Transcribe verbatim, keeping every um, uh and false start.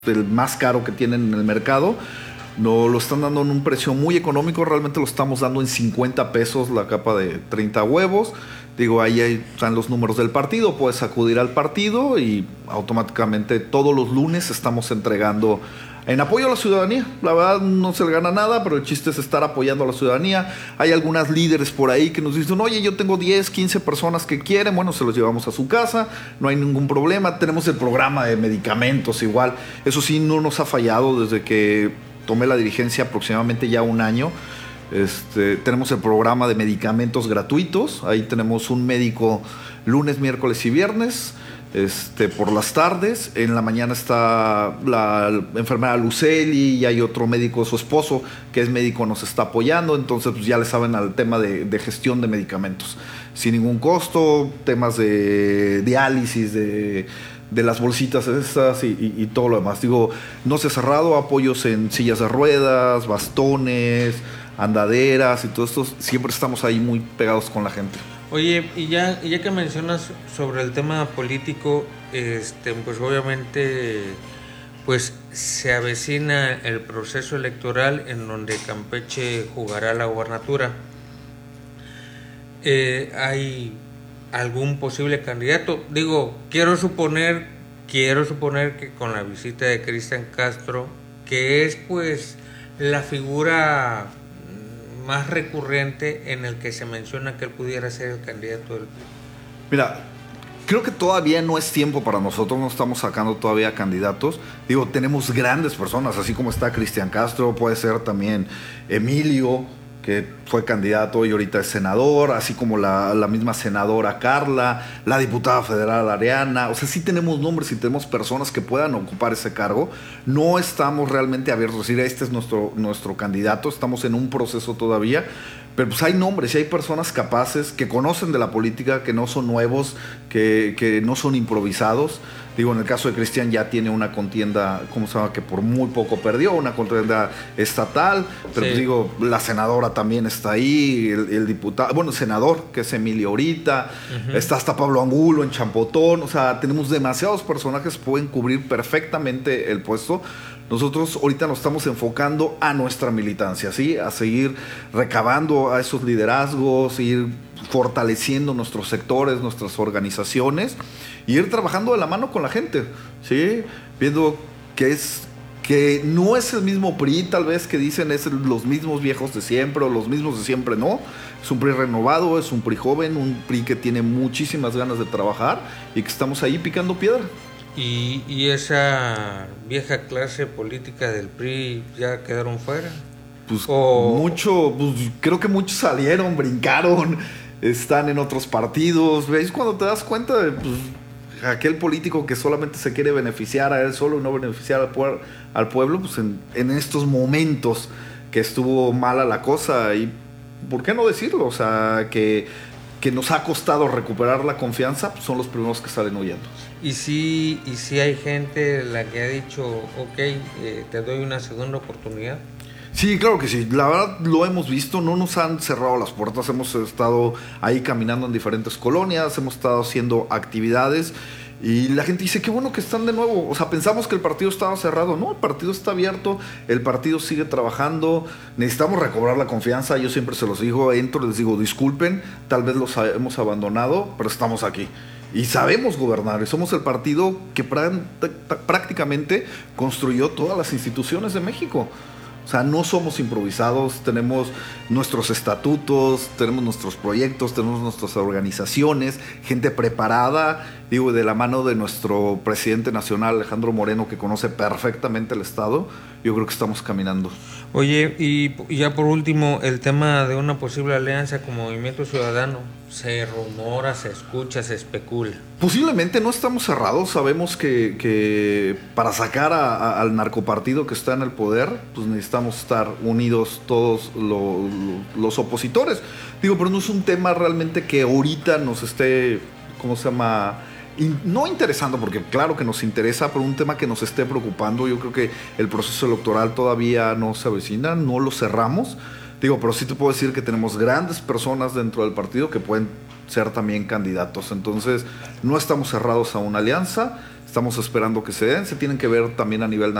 el más caro que tienen en el mercado. No lo están dando en un precio muy económico, realmente lo estamos dando en cincuenta pesos la capa de treinta huevos. Digo, ahí están los números del partido, puedes acudir al partido y automáticamente todos los lunes estamos entregando en apoyo a la ciudadanía. La verdad no se le gana nada, pero el chiste es estar apoyando a la ciudadanía. Hay algunas líderes por ahí que nos dicen, oye, yo tengo diez, quince personas que quieren, bueno, se los llevamos a su casa, no hay ningún problema. Tenemos el programa de medicamentos igual, eso sí no nos ha fallado desde que tomé la dirigencia aproximadamente ya un año. Este, tenemos el programa de medicamentos gratuitos, ahí tenemos un médico lunes, miércoles y viernes, este, por las tardes. En la mañana está la enfermera Luceli y hay otro médico, su esposo, que es médico, nos está apoyando. Entonces pues ya le saben al tema de, de gestión de medicamentos sin ningún costo, temas de diálisis, de de las bolsitas esas y, y, y todo lo demás. Digo, no se ha cerrado, apoyos en sillas de ruedas, bastones, andaderas y todo esto. Siempre estamos ahí muy pegados con la gente. Oye, y ya, y ya que mencionas sobre el tema político, este, pues obviamente pues se avecina el proceso electoral en donde Campeche jugará la gubernatura. Eh, hay algún posible candidato. Digo, quiero suponer, quiero suponer que con la visita de Cristian Castro, que es pues la figura más recurrente en el que se menciona que él pudiera ser el candidato del P R I. Mira, creo que todavía no es tiempo para nosotros, no estamos sacando todavía candidatos. Digo, tenemos grandes personas, así como está Cristian Castro, puede ser también Emilio, que fue candidato y ahorita es senador, así como la, la misma senadora Carla, la diputada federal Ariana. O sea, sí tenemos nombres y tenemos personas que puedan ocupar ese cargo. No estamos realmente abiertos a decir, este es nuestro, nuestro candidato, estamos en un proceso todavía. Pero pues hay nombres y hay personas capaces que conocen de la política, que no son nuevos, que, que no son improvisados. Digo, en el caso de Cristian ya tiene una contienda, ¿cómo se llama? Que por muy poco perdió, una contienda estatal. Pero sí, pues digo, la senadora también está ahí, el, el diputado, bueno, el senador, que es Emilio ahorita. Uh-huh. Está hasta Pablo Angulo en Champotón. O sea, tenemos demasiados personajes que pueden cubrir perfectamente el puesto. Nosotros ahorita nos estamos enfocando a nuestra militancia, ¿sí? A seguir recabando a esos liderazgos, ir fortaleciendo nuestros sectores, nuestras organizaciones y ir trabajando de la mano con la gente, ¿sí? Viendo que es que no es el mismo P R I, tal vez, que dicen es los mismos viejos de siempre o los mismos de siempre, no. Es un P R I renovado, es un P R I joven, un P R I que tiene muchísimas ganas de trabajar y que estamos ahí picando piedra. ¿Y, y esa vieja clase política del P R I ya quedaron fuera? Pues o... mucho, pues creo que muchos salieron, brincaron, están en otros partidos. ¿Ves? Cuando te das cuenta de pues, aquel político que solamente se quiere beneficiar a él solo y no beneficiar al, puer- al pueblo, pues en, en estos momentos que estuvo mala la cosa, y ¿por qué no decirlo? O sea, que, que nos ha costado recuperar la confianza, pues son los primeros que salen huyendo. Y sí, y sí hay gente la que ha dicho, ok, eh, te doy una segunda oportunidad. Sí, claro que sí. La verdad lo hemos visto, no nos han cerrado las puertas. Hemos estado ahí caminando en diferentes colonias, hemos estado haciendo actividades y la gente dice, qué bueno que están de nuevo. O sea, pensamos que el partido estaba cerrado. No, el partido está abierto, el partido sigue trabajando. Necesitamos recobrar la confianza. Yo siempre se los digo, entro, les digo, disculpen, tal vez los hemos abandonado, pero estamos aquí. Y sabemos gobernar, y somos el partido que prácticamente construyó todas las instituciones de México. O sea, no somos improvisados, tenemos nuestros estatutos, tenemos nuestros proyectos, tenemos nuestras organizaciones, gente preparada, digo, de la mano de nuestro presidente nacional, Alejandro Moreno, que conoce perfectamente el Estado. Yo creo que estamos caminando. Oye, y, y ya por último, el tema de una posible alianza con Movimiento Ciudadano. Se rumora, se escucha, se especula. Posiblemente no estamos cerrados. Sabemos que, que para sacar a, a, al narcopartido que está en el poder, pues necesitamos estar unidos todos lo, lo, los opositores. Digo, pero no es un tema realmente que ahorita nos esté, ¿cómo se llama? In, no interesando, porque claro que nos interesa, pero un tema que nos esté preocupando. Yo creo que el proceso electoral todavía no se avecina, no lo cerramos. Digo, pero sí te puedo decir que tenemos grandes personas dentro del partido que pueden ser también candidatos. Entonces, no estamos cerrados a una alianza. Estamos esperando que se den, se tienen que ver también a nivel